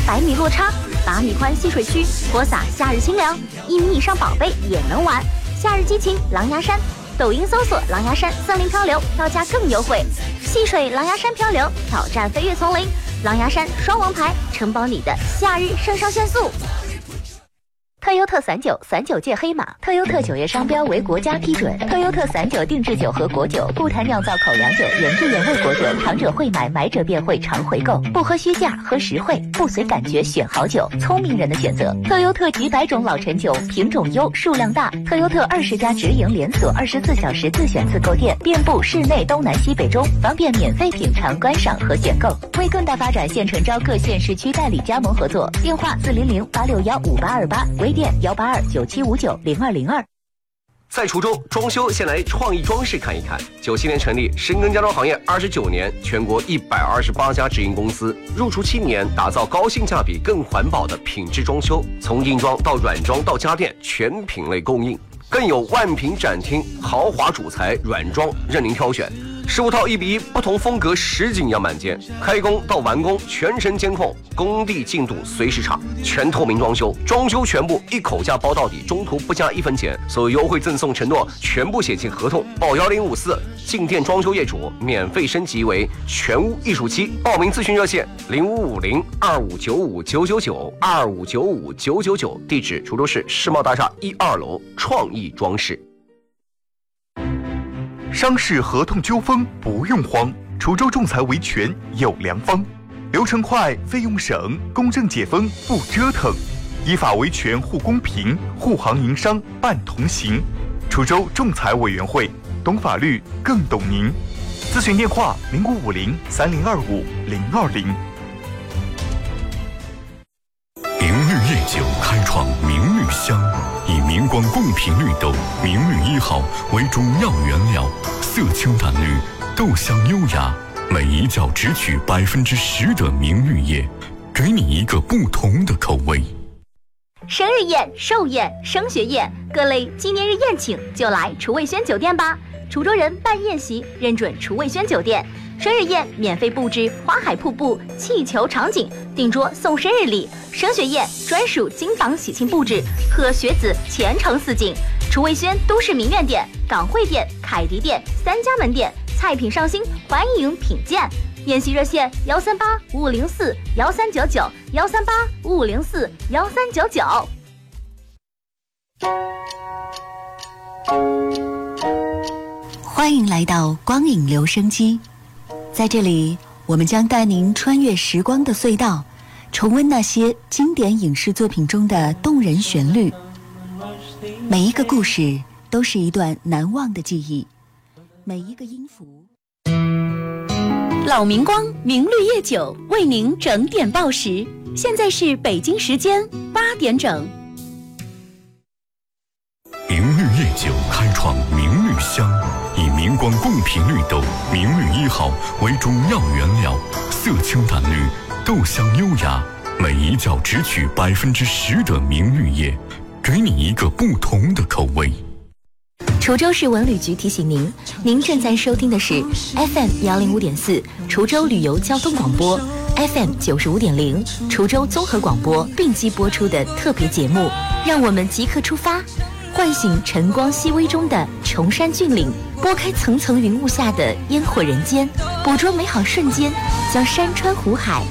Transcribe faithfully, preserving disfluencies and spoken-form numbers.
百米落差，八米宽戏水区，泼洒夏日清凉，一米以上宝贝也能玩。夏日激情狼牙山，抖音搜索狼牙山森林漂流，票价更优惠。戏水狼牙山漂流，挑战飞跃丛林，狼牙山双王牌承包你的夏日肾上腺素。特优特散酒，散酒界黑马。特优特酒业商标为国家批准。特优特散酒定制酒和果酒，不谈酿造口粮酒、原汁原味果酒，尝者会买，买者便会常回购。不喝虚价，喝实惠，不随感觉选好酒，聪明人的选择。特优特几百种老陈酒，品种优，数量大。特优特二十家直营连锁，二十四小时自选自购店，遍布市内东南西北中，方便免费品尝、观赏和选购。为更大发展，现诚招各县市区代理加盟合作，电话四零零八六幺五八二八，微店幺八二九七五九零二零二。 在滁州装修，先来创意装饰看一看。九七年成立，深耕家装行业二十九年，全国一百二十八家直营公司，入驻七年，打造高性价比、更环保的品质装修，从硬装到软装到家电，全品类供应，更有万品展厅，豪华主材软装任您挑选。十五套一比一，不同风格实景样板间，开工到完工全程监控，工地进度随时查，全透明装修，装修全部一口价包到底，中途不加一分钱，所有优惠赠送承诺全部写进合同，报幺零五四，进店装修业主免费升级为全屋艺术期，报名咨询热线零五五零二五九五九九九二五九五九九九，地址滁州市世贸大厦一二楼创意装饰。 商事合同纠纷不用慌，滁州仲裁维权有良方，流程快，费用省，公正解纷不折腾，依法维权护公平，护行营商办同行。滁州仲裁委员会，懂法律更懂您。咨询电话零五五零三零二五零二零。 明绿夜酒开创明绿香，以明光贡品绿豆明绿一号为主要原料，色清淡绿，豆香优雅，每一窖只取百分之十的明绿叶，给你一个不同的口味。 生日宴、寿宴、升学宴，各类纪念日宴请就来厨卫轩酒店吧。滁州人办宴席认准厨卫轩酒店，生日宴免费布置花海瀑布、气球场景，订桌送生日礼；升学宴专属金榜喜庆布置，贺学子前程似锦。厨卫轩都市名苑店、港汇店、凯迪店三家门店，菜品上新，欢迎品鉴。宴席热线幺三八五五零四幺三九九幺三八五五零四幺三九九。 欢迎来到光影留声机，在这里，我们将带您穿越时光的隧道，重温那些经典影视作品中的动人旋律。每一个故事都是一段难忘的记忆，每一个音符。 老明光明绿夜酒为您整点报时，现在是北京时间八点整。 明绿夜酒开创明绿香，以明光贡品绿豆明绿一号为主要原料，色清淡绿，豆香优雅，每一窖只取百分之十的明绿叶，给你一个不同的口味。 滁州市文旅局提醒您，您正在收听的是 F M 幺零五点四滁州旅游交通广播 ，F M 九十五点零滁州综合广播并机播出的特别节目。让我们即刻出发，唤醒晨光熹微中的崇山峻岭，拨开层层云雾下的烟火人间，捕捉美好瞬间，将山川湖海